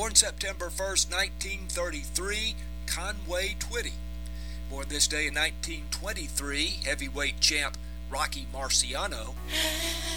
Born September 1st, 1933, Conway Twitty. Born this day in 1923, heavyweight champ Rocky Marciano.